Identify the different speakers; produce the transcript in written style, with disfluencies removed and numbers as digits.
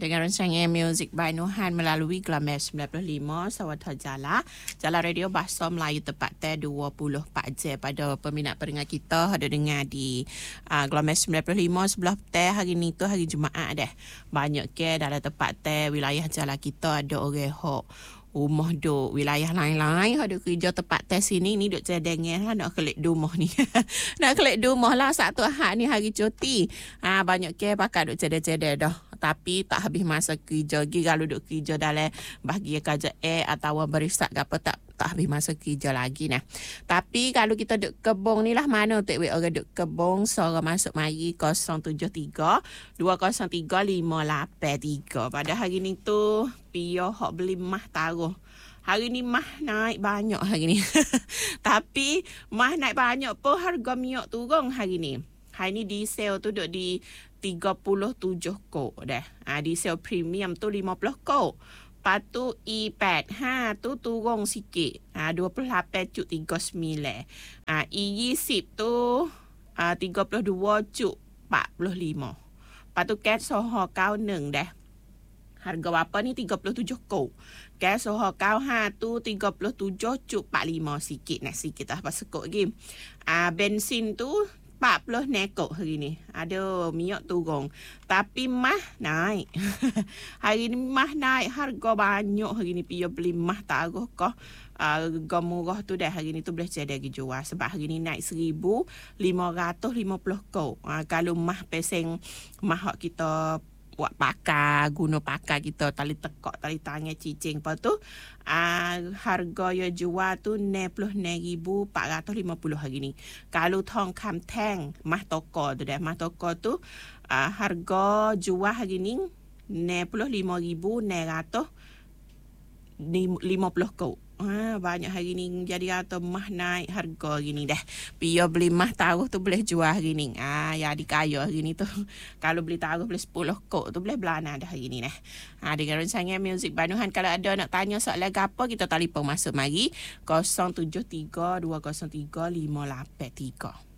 Speaker 1: Dengan rancangan muzik Bainuhan melalui Glamour 95 Sawatha Jala Radio Bahasa Melayu tepatnya 24 jam. Pada peminat pendengar kita ada dengar di Glamour 95 sebelah teh hari ni tu hari Jumaat dah. Banyak ke dalam tepatnya wilayah Jala kita ada orang hok rumah duk wilayah lain-lain ada kerja tempat tes sini ni duk cedengnya lah nak kelik rumah ni. Nak kelik rumah lah satu Ahad ni hari cuti. Banyak ke pakai duk cedek-cedek dah. Tapi tak habis masa kerja lagi kalau duk kerja dalam bahagian kerja atau berisak apa tak habis masa kerja lagi nah. Tapi kalau kita duk kebong ni lah mana tak orang duk kebong suara masuk mari 073 203 583. Pada hari ni tu Pio hok beli mah taruh. Hari ni mah naik banyak hari ni. Tapi mah naik banyak pun harga minyak turun hari ni. Hari ni diesel tu duk di 37 kok dah. Diesel premium tu 50 kok. Lepas tu E8 tu turun sikit. 28.39. E20 tu 32.45. Lepas tu gas soho kau neng dah. Harga berapa ni 37 kok. Gas soho kau tu 37.45 sikit nak sikit lah pasal kok lagi. Bensin tu 40 nekok hari ni. Ada minyak turun. Tapi mah naik. Hari ni mah naik. Harga banyak hari ni. Pia beli mah taruh kah. Harga murah tu dah hari ni tu boleh jadi lagi jual. Sebab hari ni naik 1,550 kau. Kalau mah peseng mah kita buat pakar, guna pakar kita tali tekak, tali tangan cicing. Lepas tu harga yang jual tu 69,450 hari ni. Kalau tongkam tang mah toko tu dah. Mah toko tu harga jual hari ni 65,950 kau. Banyak hari ni jadi kata mah naik harga hari ni dah. Pia beli mah taruh tu boleh jual hari ni. Ya dikaya hari ni tu. Kalau beli taruh boleh 10 kok tu boleh belana dah hari ni dah. Dengan rancangan muzik Bainuhan kalau ada nak tanya soalan apa kita telefon masuk mari 073 203 583.